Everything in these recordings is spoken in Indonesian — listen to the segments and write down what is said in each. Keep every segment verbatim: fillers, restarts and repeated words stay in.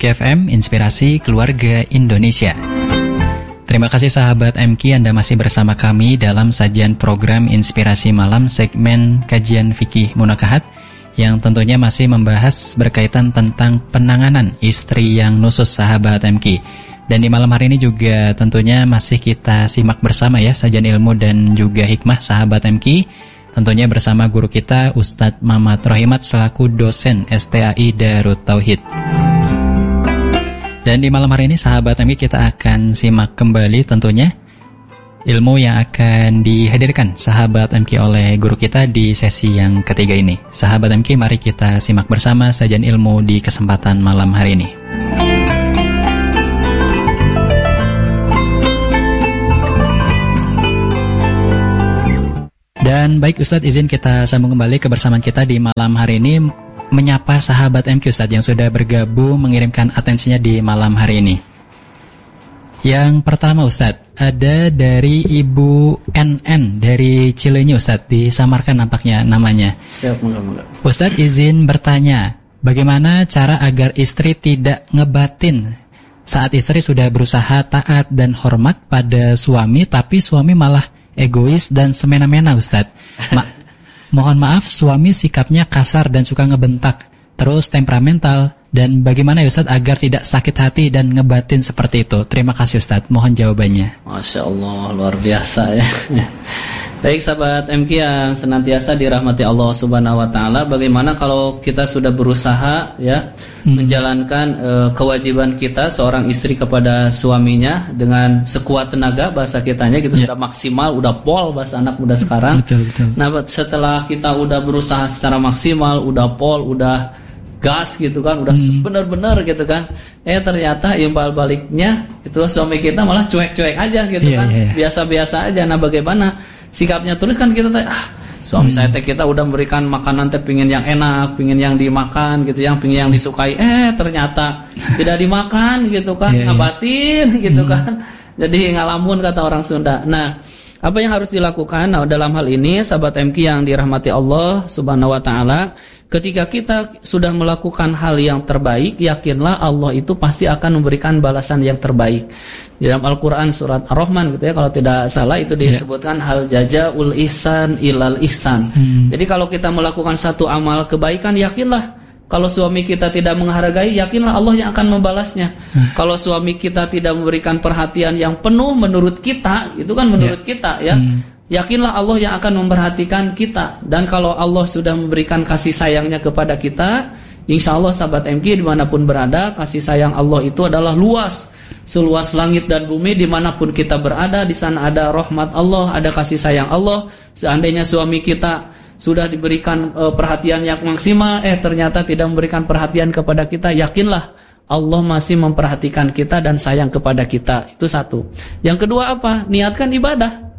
M K F M, Inspirasi Keluarga Indonesia. Terima kasih sahabat M K, Anda masih bersama kami dalam sajian program Inspirasi Malam segmen kajian fikih munakahat yang tentunya masih membahas berkaitan tentang penanganan istri yang nusus sahabat M K. Dan di malam hari ini juga tentunya masih kita simak bersama ya sajian ilmu dan juga hikmah sahabat M K. Tentunya bersama guru kita Ustadz Mamat Rohimat selaku dosen S T A I Darut Tauhid. Dan di malam hari ini sahabat M K kita akan simak kembali tentunya ilmu yang akan dihadirkan sahabat M K oleh guru kita di sesi yang ketiga ini. Sahabat M K, mari kita simak bersama sajian ilmu di kesempatan malam hari ini. Dan baik Ustadz, izin kita sambung kembali kebersamaan kita di malam hari ini, menyapa sahabat M K Ustadz yang sudah bergabung mengirimkan atensinya di malam hari ini. Yang pertama Ustadz, ada dari Ibu N N dari Cileunyi Ustadz, disamarkan nampaknya namanya. Siap, moga-moga. Ustadz izin bertanya, bagaimana cara agar istri tidak ngebatin saat istri sudah berusaha taat dan hormat pada suami, tapi suami malah egois dan semena-mena Ustadz. Ma mohon maaf, suami sikapnya kasar dan suka ngebentak, terus temperamental. Dan bagaimana ya Ustadz agar tidak sakit hati dan ngebatin seperti itu? Terima kasih Ustadz, mohon jawabannya. Masya Allah, luar biasa ya. Baik sahabat M K yang senantiasa dirahmati Allah Subhanahu wa taala, bagaimana kalau kita sudah berusaha ya hmm. menjalankan uh, kewajiban kita seorang istri kepada suaminya dengan sekuat tenaga, bahasa kitanya gitu, yeah. Sudah maksimal, udah pol bahasa anak muda sekarang. Betul, betul. Nah, setelah kita udah berusaha secara maksimal, udah pol, udah gas gitu kan, udah hmm. benar-benar gitu kan, eh ternyata imbal baliknya itu suami kita malah cuek-cuek aja gitu yeah, kan, yeah. biasa-biasa aja. Nah, bagaimana sikapnya terus kan kita teh ah suami hmm. saya teh kita udah memberikan makanan teh pingin yang enak, pingin yang dimakan gitu, yang pingin yang disukai, eh ternyata tidak dimakan gitu kan, yeah, ngabatin yeah. gitu hmm. kan, jadi ngalamun kata orang Sunda. Nah, apa yang harus dilakukan? Nah, dalam hal ini sahabat M K yang dirahmati Allah Subhanahu wa taala, ketika kita sudah melakukan hal yang terbaik, yakinlah Allah itu pasti akan memberikan balasan yang terbaik. Di dalam Al-Quran surat Ar-Rahman gitu ya, kalau tidak salah itu disebutkan yeah. hal jazaul ihsan ilal ihsan. Hmm. Jadi kalau kita melakukan satu amal kebaikan, yakinlah kalau suami kita tidak menghargai, yakinlah Allah yang akan membalasnya. Hmm. Kalau suami kita tidak memberikan perhatian yang penuh menurut kita, itu kan menurut yeah. kita ya. Hmm. Yakinlah Allah yang akan memperhatikan kita. Dan kalau Allah sudah memberikan kasih sayangnya kepada kita, insya Allah sahabat M K dimanapun berada, kasih sayang Allah itu adalah luas. Seluas langit dan bumi, dimanapun kita berada, di sana ada rahmat Allah, ada kasih sayang Allah. Seandainya suami kita sudah diberikan e, perhatian yang maksimal, eh ternyata tidak memberikan perhatian kepada kita, yakinlah Allah masih memperhatikan kita dan sayang kepada kita. Itu satu. Yang kedua apa? Niatkan ibadah.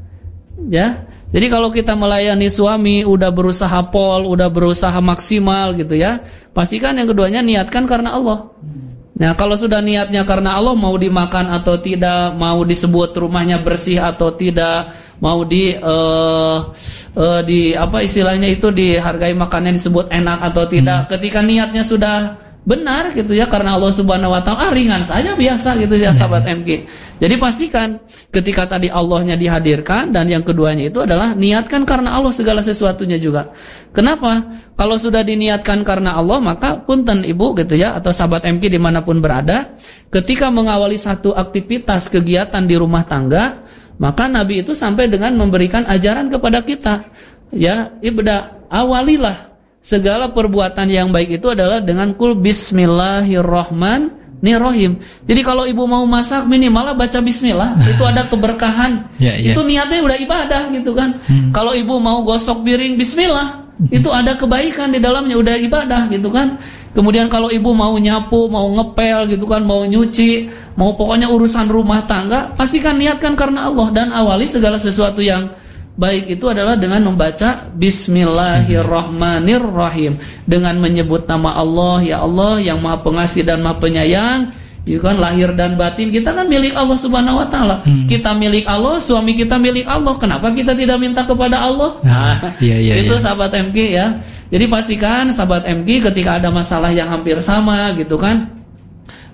Ya, jadi kalau kita melayani suami udah berusaha pol, udah berusaha maksimal gitu ya, pastikan yang keduanya niatkan karena Allah. Nah, kalau sudah niatnya karena Allah, mau dimakan atau tidak, mau disebut rumahnya bersih atau tidak, mau di uh, uh, di apa istilahnya itu dihargai makannya disebut enak atau tidak, hmm. ketika niatnya sudah benar gitu ya karena Allah Subhanahu wa taala, ah, ringan saja biasa gitu ya sahabat M K. Jadi pastikan ketika tadi Allahnya dihadirkan, dan yang keduanya itu adalah niatkan karena Allah segala sesuatunya juga. Kenapa? Kalau sudah diniatkan karena Allah, maka punten ibu gitu ya, atau sahabat M K dimanapun berada, ketika mengawali satu aktivitas kegiatan di rumah tangga, maka Nabi itu sampai dengan memberikan ajaran kepada kita, ya ibadah, awalilah segala perbuatan yang baik itu adalah dengan kul bismillahirrahmanirrahim. Jadi kalau ibu mau masak, minimal baca bismillah, itu ada keberkahan. Yeah, yeah. Itu niatnya udah ibadah gitu kan. Hmm. Kalau ibu mau gosok piring, bismillah, itu ada kebaikan di dalamnya, udah ibadah gitu kan. Kemudian kalau ibu mau nyapu, mau ngepel gitu kan, mau nyuci, mau pokoknya urusan rumah tangga, pastikan niatkan karena Allah, dan awali segala sesuatu yang baik itu adalah dengan membaca bismillahirrahmanirrahim, dengan menyebut nama Allah, ya Allah yang Maha Pengasih dan Maha Penyayang. Itu kan lahir dan batin kita kan milik Allah Subhanahu wa taala. Hmm. Kita milik Allah, suami kita milik Allah. Kenapa kita tidak minta kepada Allah? Nah, iya, iya, itu iya. Sahabat M K ya. Jadi pastikan sahabat M K ketika ada masalah yang hampir sama gitu kan,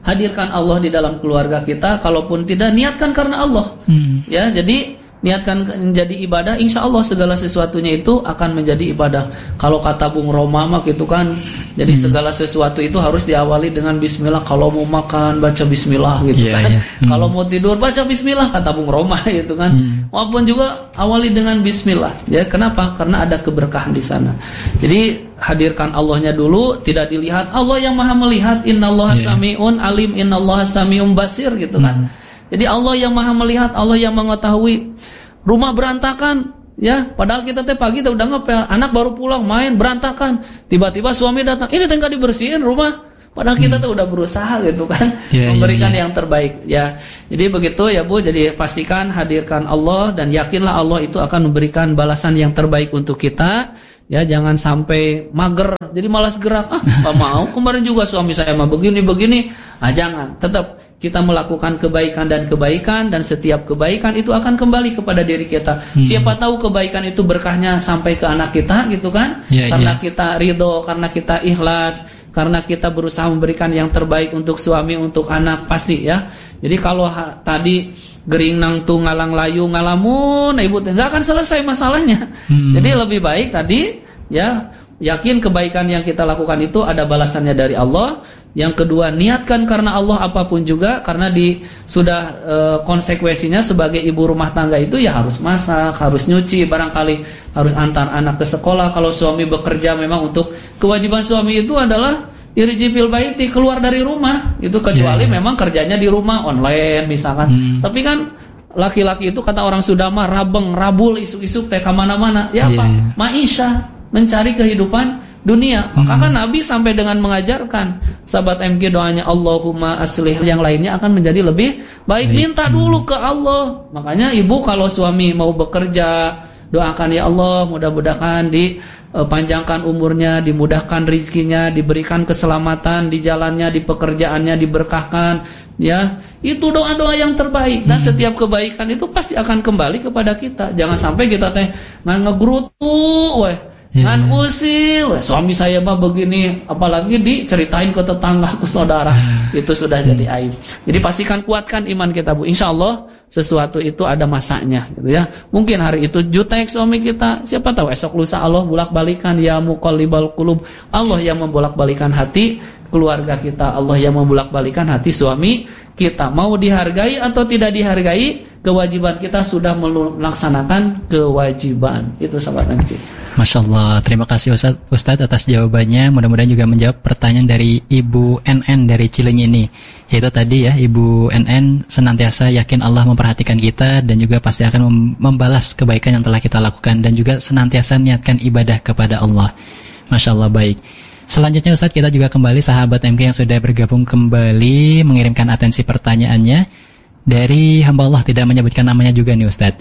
hadirkan Allah di dalam keluarga kita. Kalaupun tidak, niatkan karena Allah. Hmm. Ya, jadi niatkan menjadi ibadah, insya Allah segala sesuatunya itu akan menjadi ibadah. Kalau kata Bung Roma mah gitu kan, jadi hmm. segala sesuatu itu harus diawali dengan bismillah. Kalau mau makan baca bismillah gitu yeah, kan. Yeah. Hmm. Kalau mau tidur baca bismillah kata Bung Roma gitu kan. Hmm. Maupun juga awali dengan bismillah. Ya, kenapa? Karena ada keberkahan di sana. Jadi hadirkan Allahnya dulu, tidak dilihat. Allah yang Maha melihat, innallaha yeah. samiun alim, innallaha samiun basir gitu kan. Hmm. Jadi Allah yang Maha melihat, Allah yang mengetahui. Rumah berantakan, ya, padahal kita teh pagi teh udah ngepel, anak baru pulang main berantakan, tiba-tiba suami datang, ini teh nggak dibersihin rumah, padahal kita teh udah berusaha gitu kan, yeah, memberikan yeah, yeah. yang terbaik, ya. Jadi begitu ya Bu, jadi pastikan hadirkan Allah dan yakinlah Allah itu akan memberikan balasan yang terbaik untuk kita. Ya, jangan sampai mager, jadi malas gerak. Ah, nggak mau. Kemarin juga suami saya mah begini-begini. Ah, jangan. Tetap kita melakukan kebaikan dan kebaikan, dan setiap kebaikan itu akan kembali kepada diri kita. Hmm. Siapa tahu kebaikan itu berkahnya sampai ke anak kita, gitu kan? Yeah, karena yeah. kita ridho, karena kita ikhlas, karena kita berusaha memberikan yang terbaik untuk suami, untuk anak, pasti ya. Jadi kalau ha, tadi gering nang tu ngalang layu ngalamun, ibu nggak akan selesai masalahnya. Hmm. Jadi lebih baik tadi ya, yakin kebaikan yang kita lakukan itu ada balasannya dari Allah. Yang kedua, niatkan karena Allah apapun juga, karena di sudah e, konsekuensinya sebagai ibu rumah tangga itu ya harus masak, harus nyuci, barangkali harus antar anak ke sekolah. Kalau suami bekerja, memang untuk kewajiban suami itu adalah irji fil baiti, keluar dari rumah itu, kecuali yeah, yeah. memang kerjanya di rumah online misalkan. Hmm. Tapi kan laki-laki itu kata orang Sunda mah rabeng, rabul, isuk-isuk teh kemana-mana. Ya apa? Yeah, yeah. Maisha, mencari kehidupan dunia. Maka kan hmm. Nabi sampai dengan mengajarkan sahabat M K doanya Allahumma aslih, yang lainnya akan menjadi lebih baik. Minta dulu ke Allah. Makanya ibu kalau suami mau bekerja, doakan ya Allah mudah-mudahan dipanjangkan umurnya, dimudahkan rizkinya, diberikan keselamatan di jalannya, di pekerjaannya, diberkahkan. Ya, itu doa-doa yang terbaik. Dan setiap kebaikan itu pasti akan kembali kepada kita. Jangan sampai kita teh ngan ngegrutu, weh, ngan usil, weh, suami saya mah begini, apalagi diceritain ke tetangga, ke saudara, itu sudah jadi aib. Jadi pastikan kuatkan iman kita Bu. Insya Allah sesuatu itu ada masanya, gitu ya. Mungkin hari itu jutek suami kita, siapa tahu esok lusa Allah bolak-balikan, ya muqallibal qulub, Allah yang membolak-balikan hati keluarga kita, Allah yang membolak-balikan hati suami kita. Mau dihargai atau tidak dihargai, kewajiban kita sudah melaksanakan kewajiban. Itu sahabat nanti. Masya Allah, terima kasih Ustadz, Ustadz atas jawabannya. Mudah-mudahan juga menjawab pertanyaan dari Ibu N N dari Cileunyi ini. Yaitu tadi ya, Ibu N N senantiasa yakin Allah memperhatikan kita dan juga pasti akan membalas kebaikan yang telah kita lakukan, dan juga senantiasa niatkan ibadah kepada Allah. Masya Allah, baik. Selanjutnya Ustadz, kita juga kembali sahabat M K yang sudah bergabung kembali mengirimkan atensi pertanyaannya dari hamba Allah, tidak menyebutkan namanya juga nih Ustadz.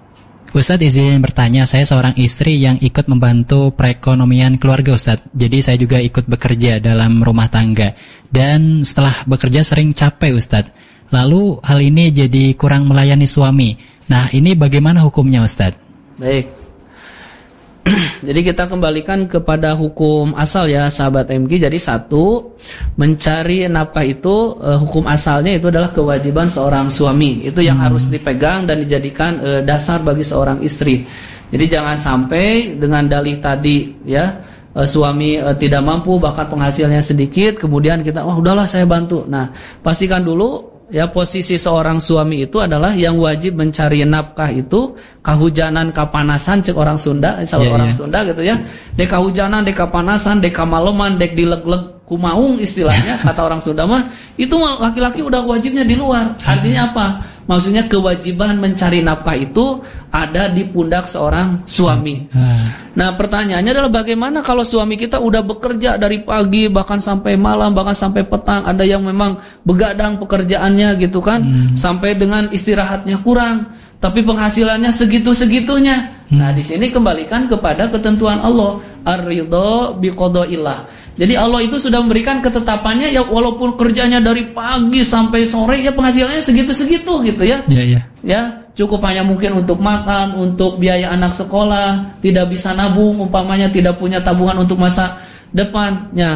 Ustadz izin bertanya, saya seorang istri yang ikut membantu perekonomian keluarga Ustadz. Jadi saya juga ikut bekerja dalam rumah tangga, dan setelah bekerja sering capek Ustadz. Lalu hal ini jadi kurang melayani suami. Nah, ini bagaimana hukumnya Ustadz? Baik. Jadi kita kembalikan kepada hukum asal ya sahabat M K. Jadi satu, mencari nafkah itu uh, hukum asalnya itu adalah kewajiban seorang suami. Itu yang hmm. harus dipegang dan dijadikan uh, dasar bagi seorang istri. Jadi jangan sampai dengan dalih tadi ya, uh, suami uh, tidak mampu, bahkan penghasilnya sedikit, kemudian kita wah udahlah saya bantu. Nah, pastikan dulu ya, posisi seorang suami itu adalah yang wajib mencari nafkah itu kahujanan kapanasan, cek orang Sunda, insya Allah yeah, orang yeah. Sunda gitu ya. Dek kahujanan, dek kapanasan, dek kamaleman, dek dileg-leg kumaung istilahnya kata orang Sunda mah, itu laki-laki udah wajibnya di luar. Artinya apa? Maksudnya kewajiban mencari nafkah itu ada di pundak seorang suami. Nah, pertanyaannya adalah bagaimana kalau suami kita udah bekerja dari pagi bahkan sampai malam, bahkan sampai petang, ada yang memang begadang pekerjaannya gitu kan, hmm. sampai dengan istirahatnya kurang, tapi penghasilannya segitu-segitunya. Hmm. Nah, di sini kembalikan kepada ketentuan Allah, ar-ridho biqada'illah. Jadi Allah itu sudah memberikan ketetapannya ya, walaupun kerjanya dari pagi sampai sore ya penghasilannya segitu-segitu gitu ya. Iya, iya. Ya, cukup hanya mungkin untuk makan, untuk biaya anak sekolah, tidak bisa nabung umpamanya, tidak punya tabungan untuk masa depannya.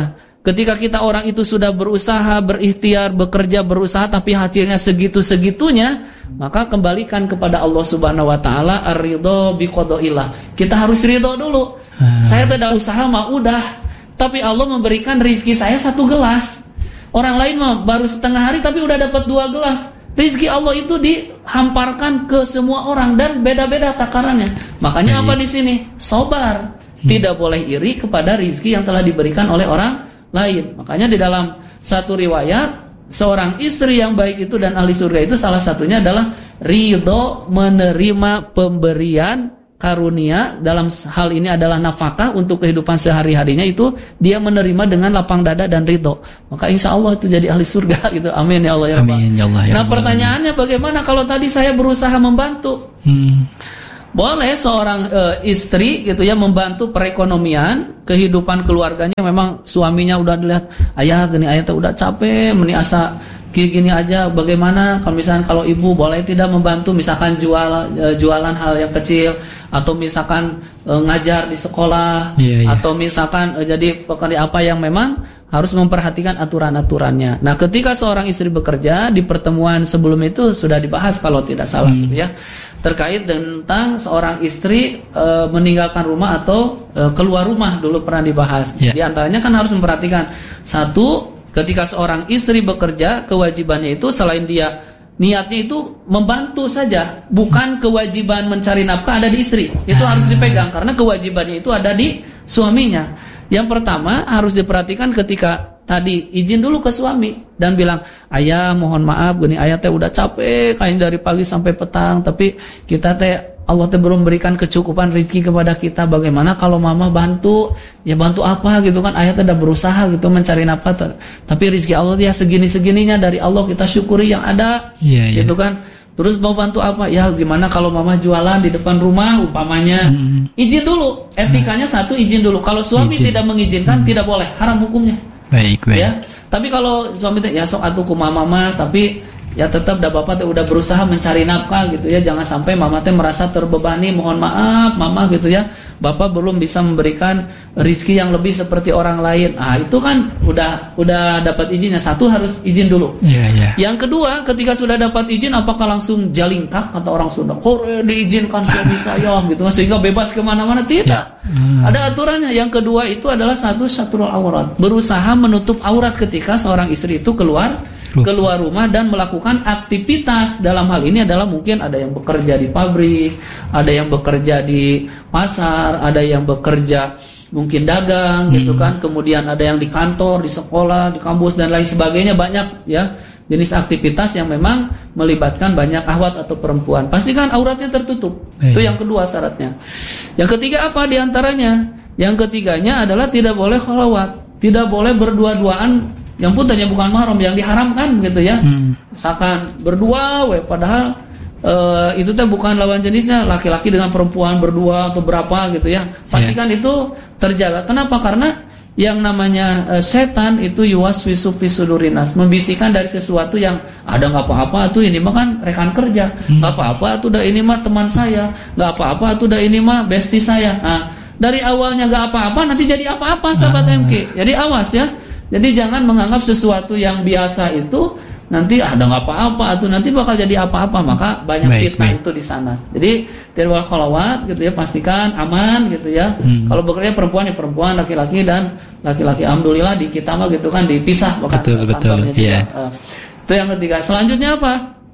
ketika kita orang itu sudah berusaha, berikhtiar, bekerja, berusaha tapi hasilnya segitu-segitunya, maka kembalikan kepada Allah Subhanahu wa taala, ar-ridho biqadaillah. Kita harus ridho dulu. Hmm. Saya tidak usaha mah udah, tapi Allah memberikan rezeki saya satu gelas. Orang lain mah baru setengah hari tapi udah dapat dua gelas. Rezeki Allah itu dihamparkan ke semua orang dan beda-beda takarannya. Makanya apa di sini? Sabar. Hmm. Tidak boleh iri kepada rezeki yang telah diberikan oleh orang lain. Makanya di dalam satu riwayat, seorang istri yang baik itu dan ahli surga itu salah satunya adalah ridho menerima pemberian karunia. Dalam hal ini adalah nafkah untuk kehidupan sehari-harinya, itu dia menerima dengan lapang dada dan ridho. Maka insya Allah itu jadi ahli surga gitu. Amin ya Allah ya Rabbal. Amin ya Allah ya Nah pertanyaannya bagaimana kalau tadi saya berusaha membantu? Hmm. Boleh seorang e, istri gitu ya membantu perekonomian kehidupan keluarganya. Memang suaminya udah dilihat, ayah gini, ayah tuh udah capek, meni asa gini-gini aja. Bagaimana kalau misalkan kalau ibu boleh tidak membantu, misalkan jual e, jualan hal yang kecil, atau misalkan e, ngajar di sekolah, yeah, yeah. atau misalkan e, jadi pekerja apa yang memang harus memperhatikan aturan-aturannya. Nah, ketika seorang istri bekerja, di pertemuan sebelum itu sudah dibahas kalau tidak salah hmm. gitu ya, terkait tentang seorang istri e, meninggalkan rumah atau e, keluar rumah, dulu pernah dibahas. Yeah. Di antaranya kan harus memperhatikan, satu, ketika seorang istri bekerja, kewajibannya itu selain dia niatnya itu membantu saja, bukan kewajiban mencari nafkah ada di istri. Itu ah. harus dipegang karena kewajibannya itu ada di suaminya. Yang pertama harus diperhatikan ketika tadi izin dulu ke suami dan bilang, ayah mohon maaf gini, ayah teh udah capek kayaknya dari pagi sampai petang, tapi kita teh Allah teh belum berikan kecukupan rezeki kepada kita. Bagaimana kalau mama bantu? Ya bantu apa gitu kan? Ayah teh udah berusaha gitu mencari nafkah, tapi rezeki Allah dia segini-segininya dari Allah, kita syukuri yang ada. Yeah, gitu yeah. kan? Terus mau bantu apa? Ya gimana kalau mama jualan di depan rumah umpamanya. Hmm. Izin dulu. Etikanya satu, izin dulu. Kalau suami izin. tidak mengizinkan, hmm. tidak boleh, haram hukumnya. Baik, baik. Ya. Tapi kalau suami ya sok atuh ku mama, tapi ya tetap dah bapak teh udah berusaha mencari nafkah gitu ya. Jangan sampai mama teh merasa terbebani, mohon maaf mama gitu ya. Bapak belum bisa memberikan rezeki yang lebih seperti orang lain. Ah, itu kan udah udah dapat izinnya. Satu harus izin dulu. Yeah, yeah. Yang kedua, ketika sudah dapat izin, apakah langsung jalingkak kata orang Sunda? Kok diizinkan suami saya gitu sehingga bebas kemana-mana? Tidak. Yeah. Hmm. Ada aturannya. Yang kedua itu adalah satu satrul aurat. Berusaha menutup aurat ketika seorang istri itu keluar keluar rumah dan melakukan aktivitas. Dalam hal ini adalah mungkin ada yang bekerja di pabrik, ada yang bekerja di pasar, ada yang bekerja mungkin dagang hmm. gitu kan, kemudian ada yang di kantor, di sekolah, di kampus dan lain sebagainya. Banyak ya jenis aktivitas yang memang melibatkan banyak ahwat atau perempuan. Pastikan auratnya tertutup. eh. Itu yang kedua syaratnya. Yang ketiga apa diantaranya? Yang ketiganya adalah tidak boleh khalwat, tidak boleh berdua-duaan yang pun tanya bukan mahram, yang diharamkan gitu ya. Hmm. Misalkan berdua we, padahal uh, itu teh bukan lawan jenisnya, laki-laki dengan perempuan berdua atau berapa gitu ya. Pastikan yeah. itu terjaga. Kenapa? Karena yang namanya uh, setan itu yuwaswisu fi sudurinas, membisikkan dari sesuatu yang ada nggak apa-apa tuh ini mah kan rekan kerja, nggak hmm. apa-apa tuh dah ini mah teman saya, nggak apa-apa tuh dah ini mah bestie saya. Nah, dari awalnya nggak apa-apa nanti jadi apa-apa sahabat ah. M K. Jadi awas ya. Jadi jangan menganggap sesuatu yang biasa itu nanti ada nggak apa-apa atau nanti bakal jadi apa-apa, maka banyak baik, fitnah baik. Itu di sana. Jadi tidak boleh khalwat gitu ya, pastikan aman gitu ya. Hmm. Kalau bekerja perempuan ya perempuan, laki-laki dan laki-laki. Alhamdulillah di kita mah gitu kan dipisah bahkan betul, kantornya betul. Yeah. Uh, itu yang ketiga. Selanjutnya apa?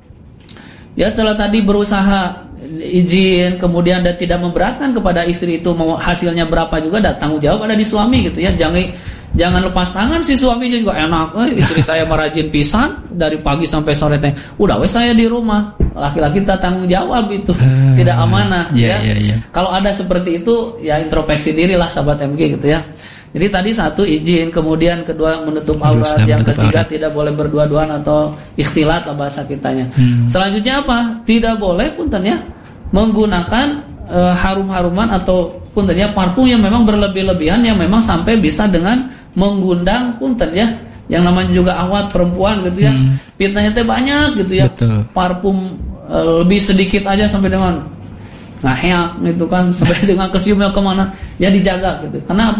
Ya setelah tadi berusaha izin kemudian dan tidak memberatkan kepada istri itu mau hasilnya berapa juga, ada tanggung jawab ada di suami gitu ya. Jangan Jangan lepas tangan, si suaminya juga enak. Eh, istri saya merajin pisan dari pagi sampai sore teh. Udah wes saya di rumah. Laki-laki kita tanggung jawab itu. Uh, Tidak amanah yeah, ya. Yeah, yeah. Kalau ada seperti itu ya introspeksi dirilah sahabat M G gitu ya. Jadi tadi satu izin, kemudian kedua menutup aurat, yang ketiga aurat. Tidak boleh berdua-duaan atau ikhtilat lah bahasa kitanya. Hmm. Selanjutnya apa? Tidak boleh punten ya menggunakan uh, harum-haruman atau punten ya parfum yang memang berlebih-lebihan, yang memang sampai bisa dengan mengundang punten ya, yang namanya juga awat perempuan gitu ya. Hmm. Fitnahnya teh banyak gitu ya. Betul. Parfum e, lebih sedikit aja sampai dengan ngaheak gitu kan, sampai dengan kesiumnya kemana ya dijaga gitu. Kenapa?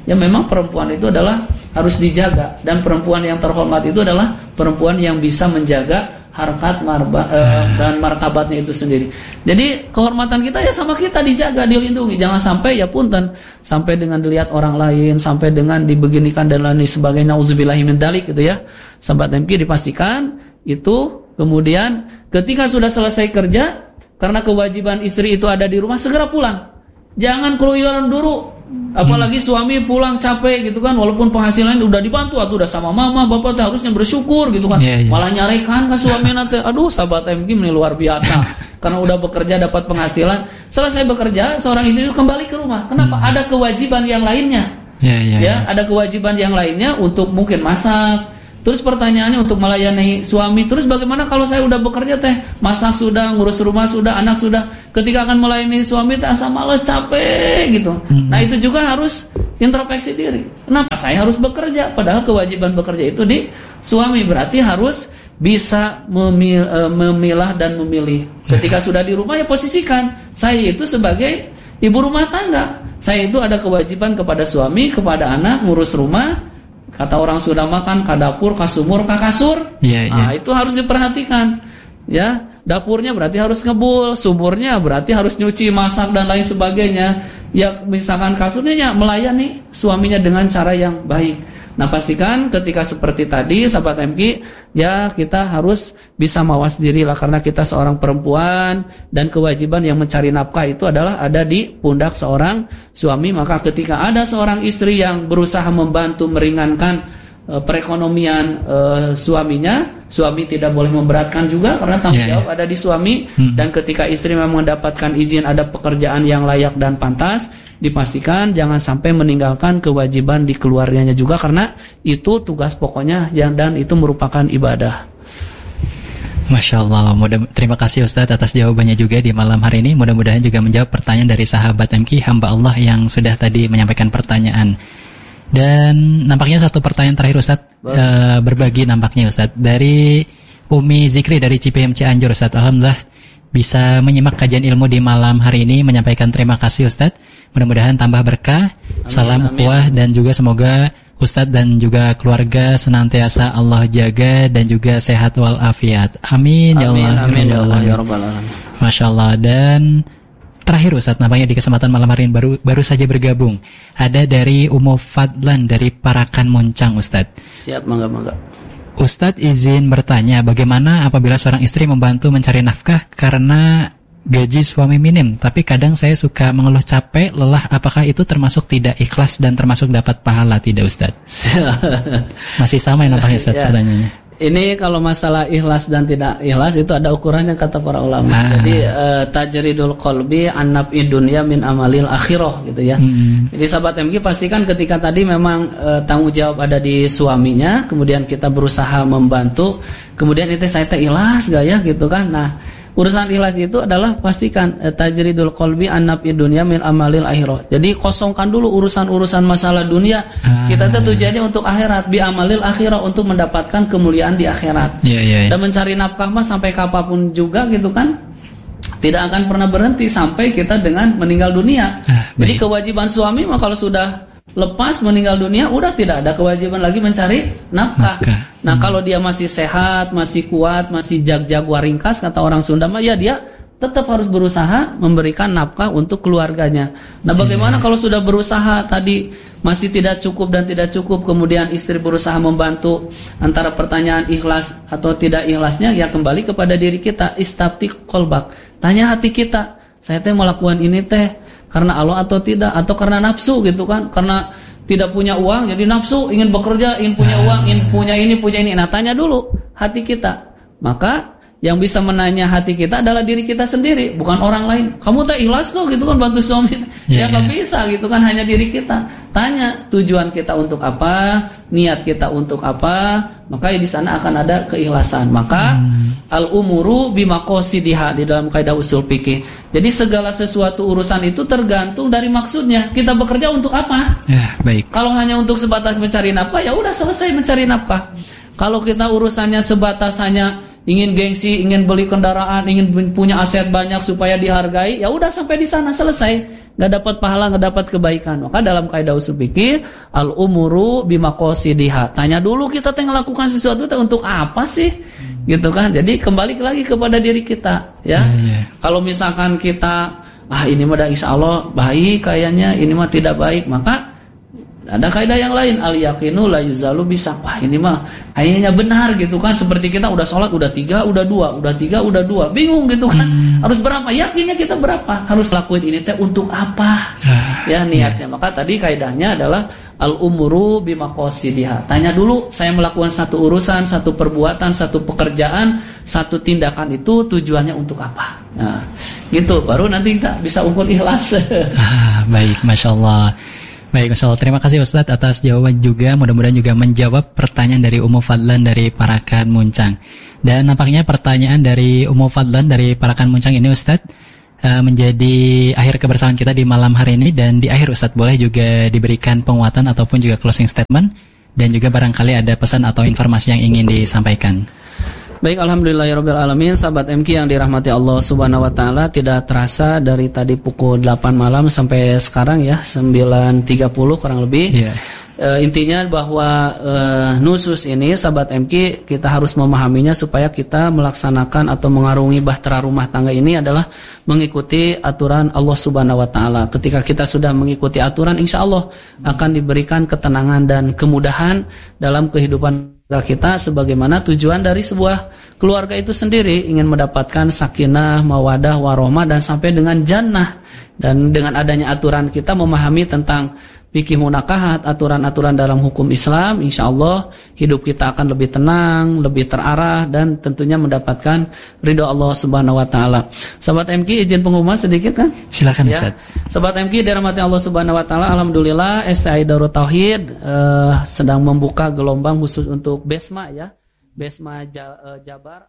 ya memang perempuan itu adalah harus dijaga, dan perempuan yang terhormat itu adalah perempuan yang bisa menjaga harkat marba, eh, dan martabatnya itu sendiri. Jadi kehormatan kita ya sama kita dijaga, dilindungi. Jangan sampai ya punten sampai dengan dilihat orang lain, sampai dengan dibeginikan dan lain sebagainya. Nauzubillahi min dzalik gitu ya. Sahabat M K, dipastikan itu kemudian ketika sudah selesai kerja, karena kewajiban istri itu ada di rumah, segera pulang. Jangan keluyuran dulu. Apalagi suami pulang capek gitu kan, walaupun penghasilan udah dibantu atau udah sama mama bapak tuh harusnya bersyukur gitu kan, yeah, yeah. malah nyarekan ke suami nanti. Aduh, sahabat M G ini luar biasa karena udah bekerja dapat penghasilan, selesai bekerja seorang istri itu kembali ke rumah. Kenapa? Hmm. Ada kewajiban yang lainnya, yeah, yeah, ya yeah. ada kewajiban yang lainnya untuk mungkin masak. Terus pertanyaannya untuk melayani suami, terus bagaimana kalau saya udah bekerja teh, masak sudah, ngurus rumah sudah, anak sudah, ketika akan melayani suami teh asa males, capek gitu. Hmm. Nah itu juga harus introspeksi diri. Kenapa saya harus bekerja? Padahal kewajiban bekerja itu di suami, berarti harus bisa memil, memilah dan memilih. Ketika sudah di rumah ya posisikan, saya itu sebagai ibu rumah tangga, saya itu ada kewajiban kepada suami, kepada anak, ngurus rumah. Kata orang sudah makan, ke dapur, ke sumur, ke kasur. Yeah, nah, yeah. itu harus diperhatikan. Ya, dapurnya berarti harus ngebul, sumurnya berarti harus nyuci, masak dan lain sebagainya. Ya, misalkan kasurnya ya melayani suaminya dengan cara yang baik. Nah, pastikan ketika seperti tadi, sahabat M K, ya kita harus bisa mawas diri lah, karena kita seorang perempuan dan kewajiban yang mencari nafkah itu adalah ada di pundak seorang suami. Maka ketika ada seorang istri yang berusaha membantu meringankan e, perekonomian e, suaminya, suami tidak boleh memberatkan juga karena tanggung yeah, jawab yeah. ada di suami. Hmm. Dan ketika istri memang mendapatkan izin ada pekerjaan yang layak dan pantas, dipastikan jangan sampai meninggalkan kewajiban di keluarganya juga, karena itu tugas pokoknya yang dan itu merupakan ibadah. Masya Allah. Mudah, terima kasih Ustadz atas jawabannya juga di malam hari ini. Mudah-mudahan juga menjawab pertanyaan dari sahabat M K, hamba Allah yang sudah tadi menyampaikan pertanyaan. Dan nampaknya satu pertanyaan terakhir Ustadz, e, berbagi nampaknya Ustadz dari Umi Zikri dari C P M Cianjur Ustadz. Alhamdulillah bisa menyimak kajian ilmu di malam hari ini, menyampaikan terima kasih Ustadz. Mudah-mudahan tambah berkah, amin, salam kuah, dan juga semoga Ustadz dan juga keluarga senantiasa Allah jaga dan juga sehat walafiat. Amin, amin ya Allah. Amin ya Allah ya Rabbal alamin. Masya Allah. Dan terakhir Ustadz, nampaknya di kesempatan malam hari ini baru baru saja bergabung, ada dari Umu Fadlan dari Parakan Moncang Ustadz. Siap, mangga-mangga. Ustadz izin bertanya, bagaimana apabila seorang istri membantu mencari nafkah karena gaji suami minim, tapi kadang saya suka mengeluh capek, lelah, apakah itu termasuk tidak ikhlas dan termasuk dapat pahala tidak Ustadz? Masih sama ya nampaknya Ustadz ya. Pertanyaannya. Ini kalau masalah ikhlas dan tidak ikhlas itu ada ukurannya kata para ulama. Ah. Jadi uh, tajridul qalbi an naf'i dunya min amalil akhirah gitu ya. Hmm. Jadi sahabat M G pastikan ketika tadi memang uh, tanggung jawab ada di suaminya, kemudian kita berusaha membantu, kemudian itu saya teh ikhlas gak ya gitu kan. Nah, urusan ikhlas itu adalah pastikan eh, tajridul qalbi an naf'i dunya min amalil akhirah. Jadi kosongkan dulu urusan-urusan masalah dunia. Ah. Kita tuh tujuannya untuk akhirat, bi amalil akhirah, untuk mendapatkan kemuliaan di akhirat. Yeah, yeah, yeah. Dan mencari nafkah mah sampai kapanpun juga gitu kan. Tidak akan pernah berhenti sampai kita dengan meninggal dunia. Ah, jadi kewajiban suami mah kalau sudah lepas meninggal dunia, udah tidak ada kewajiban lagi mencari nafkah. Maka, nah hmm. kalau dia masih sehat, masih kuat, masih jag-jag waringkas kata orang Sunda mah, ya dia tetap harus berusaha memberikan nafkah untuk keluarganya. Nah bagaimana yeah. kalau sudah berusaha tadi masih tidak cukup dan tidak cukup, kemudian istri berusaha membantu, antara pertanyaan ikhlas atau tidak ikhlasnya ya kembali kepada diri kita. Istafti qalbak, tanya hati kita, saya teh melakukan ini teh karena Allah atau tidak, atau karena nafsu gitu kan, karena tidak punya uang jadi nafsu, ingin bekerja, ingin punya uang, ingin punya ini, punya ini. Nah tanya dulu hati kita. Maka yang bisa menanya hati kita adalah diri kita sendiri, bukan orang lain. Kamu tak ikhlas tuh gitu kan bantu suami, yeah, ya nggak yeah. bisa gitu kan, hanya diri kita. Tanya tujuan kita untuk apa, niat kita untuk apa, maka di sana akan ada keikhlasan. Maka hmm. al umuru bimaqasidiha di dalam kaidah usul fikih. Jadi segala sesuatu urusan itu tergantung dari maksudnya. Kita bekerja untuk apa? Ya, baik. Kalau hanya untuk sebatas mencari nafkah, ya udah selesai mencari nafkah. Kalau kita urusannya sebatas hanya ingin gengsi, ingin beli kendaraan, ingin punya aset banyak supaya dihargai, ya udah sampai di sana selesai, nggak dapat pahala, nggak dapat kebaikan. Maka dalam kaidah usul fikih, al umuru bimaqasidiha. Tanya dulu kita teh ngelakukan sesuatu teh untuk apa sih? Gitu kan. Jadi kembali lagi kepada diri kita, ya. Yeah, yeah. Kalau misalkan kita ah ini mah insya Allah baik kayaknya, ini mah tidak baik, maka ada kaidah yang lain, al yaqinu la yuzalu bisa. Wah ini mah kayaknya benar gitu kan. Seperti kita udah sholat udah tiga, udah dua, udah tiga, udah dua, bingung gitu kan. Hmm. Harus berapa? Yakinnya kita berapa? Harus lakuin ini teh untuk apa? Ah, ya niatnya. Yeah. Maka tadi kaidahnya adalah al umuru bimaqasidiha. Tanya dulu, saya melakukan satu urusan, satu perbuatan, satu pekerjaan, satu tindakan itu tujuannya untuk apa? Nah, gitu. Baru nanti kita bisa ukur ikhlas. Ah, baik, masya Allah. Baik, Masya Allah. Terima kasih Ustadz atas jawaban juga. Mudah-mudahan juga menjawab pertanyaan dari Ummu Fadlan dari Parakan Muncang. Dan nampaknya pertanyaan dari Ummu Fadlan dari Parakan Muncang ini Ustadz uh, menjadi akhir kebersamaan kita di malam hari ini. Dan di akhir Ustadz boleh juga diberikan penguatan ataupun juga closing statement. Dan juga barangkali ada pesan atau informasi yang ingin disampaikan. Baik, alhamdulillahirabbil alamin, sahabat M K yang dirahmati Allah Subhanahu wa taala, tidak terasa dari tadi pukul delapan malam sampai sekarang ya sembilan tiga puluh kurang lebih. Yeah. E, intinya bahwa e, nusus ini sahabat M K kita harus memahaminya supaya kita melaksanakan atau mengarungi bahtera rumah tangga ini adalah mengikuti aturan Allah Subhanahu wa taala. Ketika kita sudah mengikuti aturan, insya Allah akan diberikan ketenangan dan kemudahan dalam kehidupan kita, sebagaimana tujuan dari sebuah keluarga itu sendiri, ingin mendapatkan sakinah, mawadah, warohmah, dan sampai dengan jannah. Dan dengan adanya aturan kita memahami tentang fikih munakahat, aturan-aturan dalam hukum Islam, insya Allah hidup kita akan lebih tenang, lebih terarah, dan tentunya mendapatkan ridho Allah Subhanahu wa taala. Sahabat M K, izin pengumuman sedikit kan? Silakan Ustaz. Ya. Sahabat M K dirahmati Allah Subhanahu wa taala, alhamdulillah S T I Darut Tauhid uh, sedang membuka gelombang khusus untuk Besma ya. Besma ja, uh, Jabar.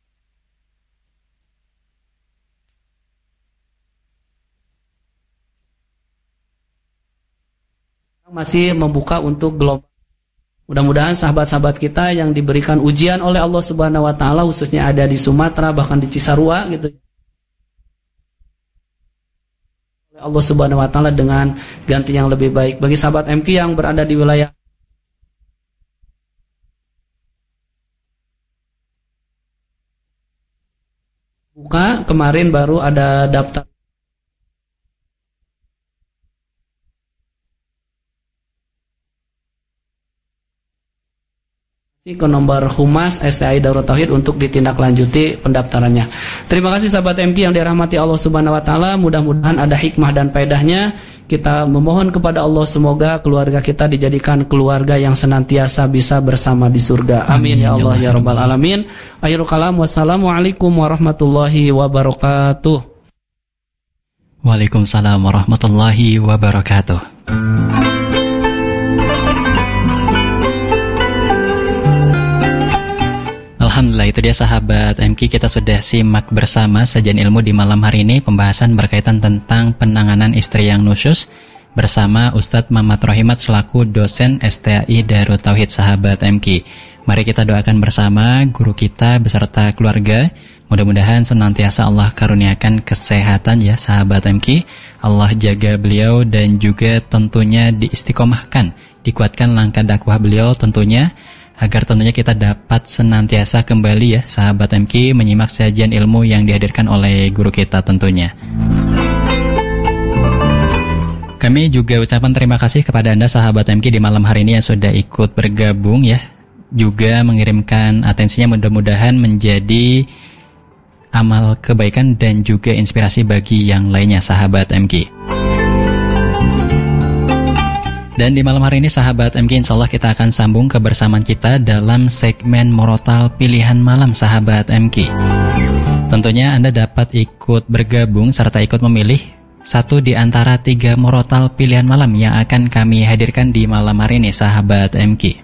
Masih membuka untuk gelombang. Mudah-mudahan sahabat-sahabat kita yang diberikan ujian oleh Allah Subhanahu wa taala, khususnya ada di Sumatera bahkan di Cisarua gitu, oleh Allah Subhanahu wa taala dengan ganti yang lebih baik. Bagi sahabat M K yang berada di wilayah buka, kemarin baru ada daftar ke nomor Humas S T I Darut Tauhid untuk ditindaklanjuti pendaftarannya. Terima kasih sahabat M K yang dirahmati Allah Subhanahu wa taala. Mudah-mudahan ada hikmah dan faedahnya. Kita memohon kepada Allah semoga keluarga kita dijadikan keluarga yang senantiasa bisa bersama di surga. Amin, Amin ya Allah ya rabbal alamin. Akhirul kalam, wassalamualaikum warahmatullahi wabarakatuh. Waalaikumsalam warahmatullahi wabarakatuh. Alhamdulillah, itu dia sahabat M K, kita sudah simak bersama sajian ilmu di malam hari ini, pembahasan berkaitan tentang penanganan istri yang nusyus bersama Ustadz Mamat Rohimat selaku dosen S T I Darut Tauhid. Sahabat M K, mari kita doakan bersama guru kita beserta keluarga, mudah-mudahan senantiasa Allah karuniakan kesehatan ya sahabat M K. Allah jaga beliau dan juga tentunya diistiqomahkan, dikuatkan langkah dakwah beliau tentunya, agar tentunya kita dapat senantiasa kembali ya sahabat M K menyimak sajian ilmu yang dihadirkan oleh guru kita tentunya. Kami juga ucapan terima kasih kepada Anda sahabat M K di malam hari ini yang sudah ikut bergabung ya, juga mengirimkan atensinya, mudah-mudahan menjadi amal kebaikan dan juga inspirasi bagi yang lainnya sahabat M K. Dan di malam hari ini sahabat M K, insya Allah kita akan sambung kebersamaan kita dalam segmen Murotal Pilihan Malam sahabat M K. Tentunya Anda dapat ikut bergabung serta ikut memilih satu di antara tiga Murotal Pilihan Malam yang akan kami hadirkan di malam hari ini sahabat M K.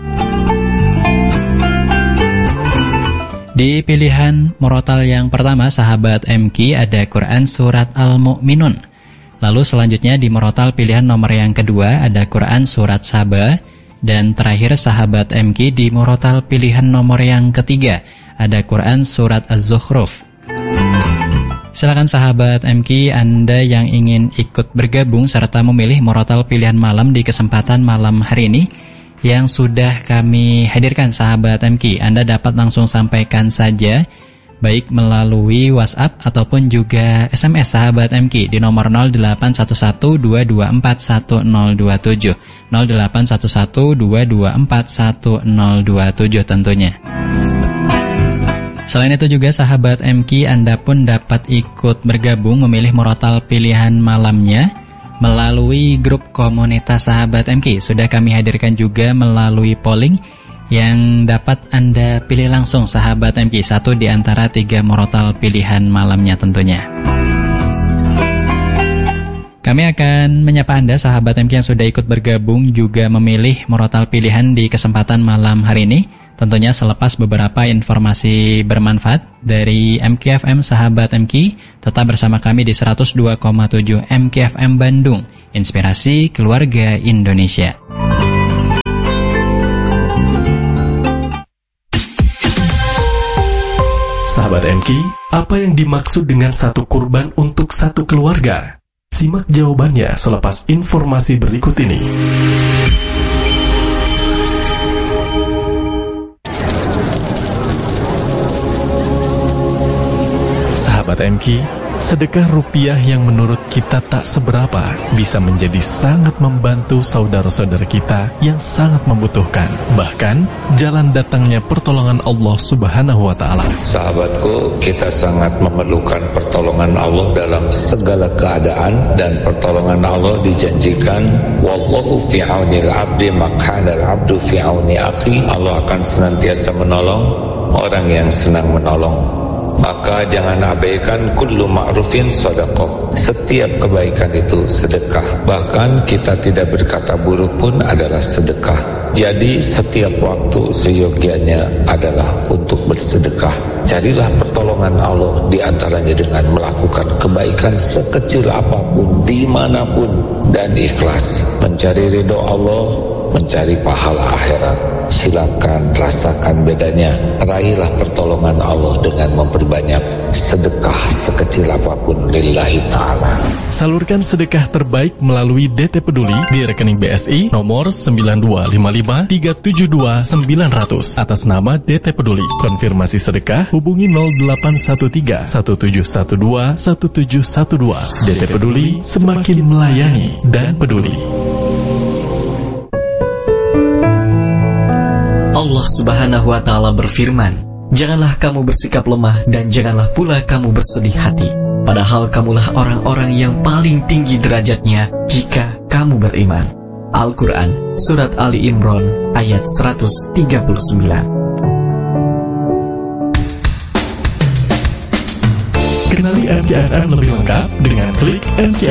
Di pilihan Murotal yang pertama sahabat M K ada Quran Surat Al-Mu'minun. Lalu selanjutnya di Murotal pilihan nomor yang kedua ada Quran Surat Saba. Dan terakhir sahabat M K di Murotal pilihan nomor yang ketiga ada Quran Surat Az-Zukhruf. Silakan sahabat M K, Anda yang ingin ikut bergabung serta memilih murotal pilihan malam di kesempatan malam hari ini yang sudah kami hadirkan sahabat M K. Anda dapat langsung sampaikan saja baik melalui WhatsApp ataupun juga S M S sahabat M K di nomor nol delapan satu satu dua dua empat satu nol dua tujuh nol delapan satu satu dua dua empat satu nol dua tujuh tentunya. Selain itu juga sahabat M K, Anda pun dapat ikut bergabung memilih murotal pilihan malamnya melalui grup komunitas sahabat M K. Sudah kami hadirkan juga melalui polling yang dapat Anda pilih langsung sahabat M K, satu di antara tiga murotal pilihan malamnya tentunya. Kami akan menyapa Anda sahabat M K yang sudah ikut bergabung juga memilih murotal pilihan di kesempatan malam hari ini. Tentunya selepas beberapa informasi bermanfaat dari M K F M sahabat M K, tetap bersama kami di seratus dua koma tujuh M K F M Bandung, Inspirasi Keluarga Indonesia. Sahabat M K, apa yang dimaksud dengan satu kurban untuk satu keluarga? Simak jawabannya selepas informasi berikut ini. Sahabat M K, sedekah rupiah yang menurut kita tak seberapa bisa menjadi sangat membantu saudara-saudara kita yang sangat membutuhkan. Bahkan, jalan datangnya pertolongan Allah Subhanahu wa Ta'ala. Sahabatku, kita sangat memerlukan pertolongan Allah dalam segala keadaan, dan pertolongan Allah dijanjikan, wallahu fi aunil abdi makanal abdu fi auni akhi. Allah akan senantiasa menolong orang yang senang menolong. Maka jangan abaikan kullu ma'rufin sedekah. Setiap kebaikan itu sedekah. Bahkan kita tidak berkata buruk pun adalah sedekah. Jadi setiap waktu seyogianya adalah untuk bersedekah. Carilah pertolongan Allah di antaranya dengan melakukan kebaikan sekecil apapun, dimanapun, dan ikhlas. Mencari ridho Allah, mencari pahala akhirat. Silakan rasakan bedanya. Raihlah pertolongan Allah dengan memperbanyak sedekah sekecil apapun lillahi ta'ala. Salurkan sedekah terbaik melalui D T Peduli di rekening B S I nomor sembilan dua lima lima tiga tujuh dua sembilan nol nol atas nama D T Peduli. Konfirmasi sedekah hubungi nol delapan satu tiga satu tujuh satu dua satu tujuh satu dua. D T Peduli, semakin melayani dan peduli. Allah Subhanahu wa Ta'ala berfirman, janganlah kamu bersikap lemah dan janganlah pula kamu bersedih hati, padahal kamulah orang-orang yang paling tinggi derajatnya jika kamu beriman. Al-Quran Surat Ali Imran ayat seratus tiga puluh sembilan. Kenali M K F M lebih lengkap dengan klik M K